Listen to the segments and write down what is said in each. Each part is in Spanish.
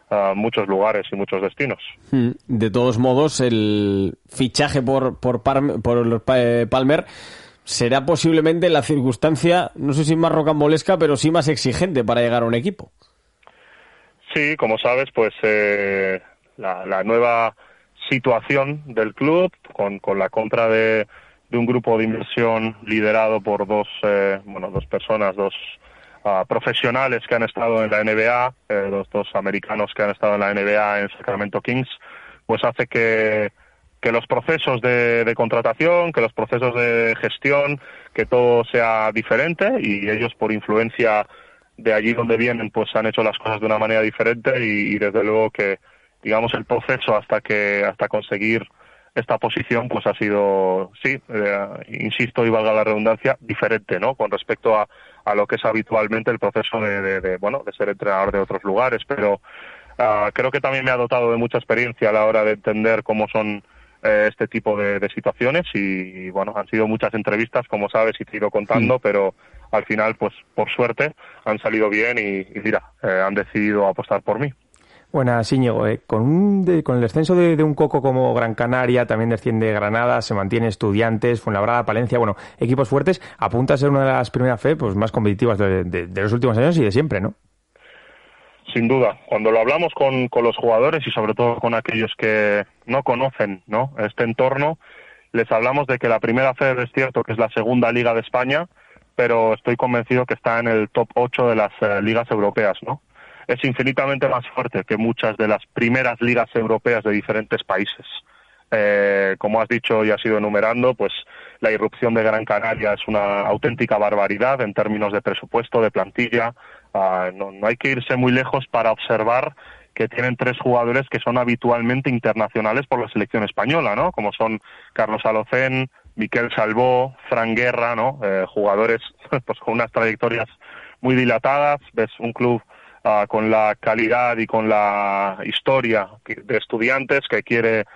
muchos lugares y muchos destinos. De todos modos, el fichaje por Palmer será posiblemente la circunstancia, no sé si más rocambolesca, pero sí más exigente para llegar a un equipo. Sí, como sabes, pues la nueva situación del club con la compra de un grupo de inversión liderado por dos personas, profesionales que han estado en la NBA, los dos americanos que han estado en la NBA en Sacramento Kings, pues hace que los procesos de contratación, que los procesos de gestión, que todo sea diferente, y ellos, por influencia de allí donde vienen, pues han hecho las cosas de una manera diferente, y desde luego que, digamos, el proceso hasta conseguir esta posición pues ha sido, insisto y valga la redundancia, diferente, ¿no?, con respecto a lo que es habitualmente el proceso de ser entrenador de otros lugares, pero creo que también me ha dotado de mucha experiencia a la hora de entender cómo son este tipo de situaciones, y bueno, han sido muchas entrevistas, como sabes, y te he ido contando, pero al final, pues por suerte, han salido bien y mira, han decidido apostar por mí. Buenas, Íñigo. Con el descenso de un coco como Gran Canaria, también desciende Granada, se mantiene Estudiantes, Fuenlabrada, Palencia, equipos fuertes, apunta a ser una de las primeras pues más competitivas de los últimos años y de siempre, ¿no? Sin duda. Cuando lo hablamos con los jugadores y sobre todo con aquellos que no conocen, ¿no?, este entorno, les hablamos de que la primera FED es cierto que es la segunda liga de España, pero estoy convencido que está en el top 8 de las ligas europeas, ¿no? Es infinitamente más fuerte que muchas de las primeras ligas europeas de diferentes países. Como has dicho y has ido enumerando, pues la irrupción de Gran Canaria es una auténtica barbaridad en términos de presupuesto, de plantilla. No hay que irse muy lejos para observar que tienen 3 jugadores que son habitualmente internacionales por la selección española, ¿no?, como son Carlos Alocén, Miquel Salvó, Fran Guerra, ¿no?, jugadores pues con unas trayectorias muy dilatadas. Ves un club con la calidad y con la historia de Estudiantes que quiere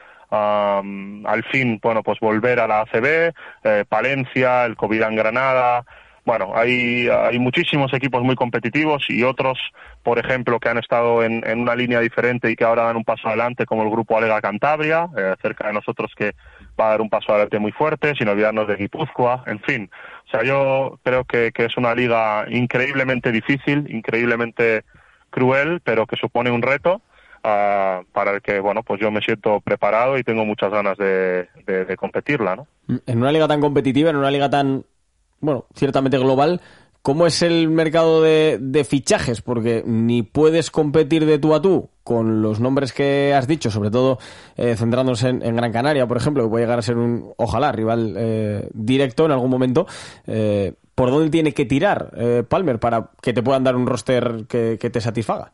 al fin, pues volver a la ACB, Palencia, el Covirán Granada. Bueno, hay muchísimos equipos muy competitivos y otros, por ejemplo, que han estado en una línea diferente y que ahora dan un paso adelante, como el grupo Alega Cantabria, cerca de nosotros, que va a dar un paso adelante muy fuerte, sin olvidarnos de Guipúzcoa, en fin. O sea, yo creo que es una liga increíblemente difícil, increíblemente cruel, pero que supone un reto para el que, pues yo me siento preparado y tengo muchas ganas de competirla, ¿no? En una liga tan competitiva, en una liga tan, ciertamente global, ¿cómo es el mercado de fichajes? Porque ni puedes competir de tú a tú con los nombres que has dicho, sobre todo centrándose en Gran Canaria, por ejemplo, que puede llegar a ser un, ojalá, rival directo en algún momento. ¿Por dónde tiene que tirar Palmer para que te puedan dar un roster que te satisfaga?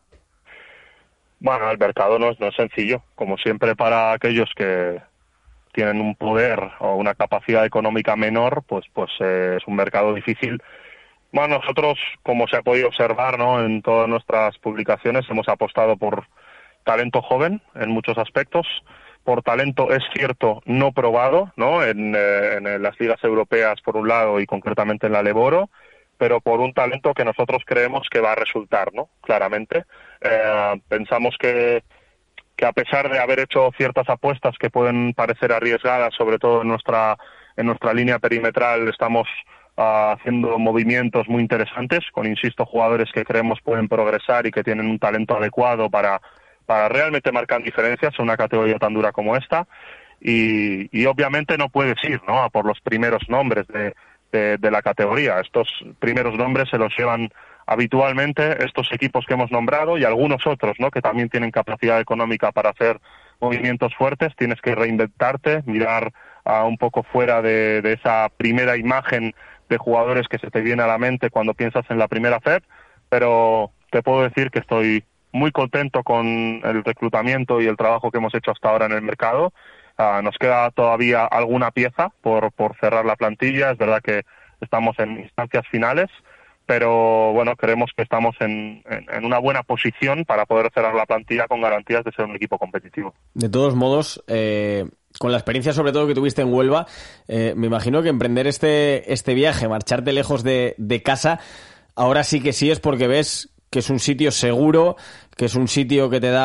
Bueno, el mercado no es sencillo. Como siempre, para aquellos que tienen un poder o una capacidad económica menor, pues es un mercado difícil. Bueno, nosotros, como se ha podido observar, ¿no?, en todas nuestras publicaciones, hemos apostado por talento joven en muchos aspectos, por talento, es cierto, no probado, ¿no?, en las ligas europeas por un lado y concretamente en la Leboro, pero por un talento que nosotros creemos que va a resultar, ¿no?, claramente. Pensamos que a pesar de haber hecho ciertas apuestas que pueden parecer arriesgadas, sobre todo en nuestra línea perimetral, estamos haciendo movimientos muy interesantes con, insisto, jugadores que creemos pueden progresar y que tienen un talento adecuado para realmente marcar diferencias en una categoría tan dura como esta, y obviamente no puedes ir, ¿no?, a por los primeros nombres de la categoría. Estos primeros nombres se los llevan habitualmente estos equipos que hemos nombrado y algunos otros, ¿no?, que también tienen capacidad económica para hacer movimientos fuertes. Tienes que reinventarte, mirar un poco fuera de esa primera imagen de jugadores que se te viene a la mente cuando piensas en la primera FED, pero te puedo decir que estoy muy contento con el reclutamiento y el trabajo que hemos hecho hasta ahora en el mercado. Nos queda todavía alguna pieza por cerrar la plantilla. Es verdad que estamos en instancias finales, pero creemos que estamos en una buena posición para poder cerrar la plantilla con garantías de ser un equipo competitivo. De todos modos, con la experiencia sobre todo que tuviste en Huelva, me imagino que emprender este viaje, marcharte lejos de casa, ahora sí que sí es porque ves que es un sitio seguro, que es un sitio que te da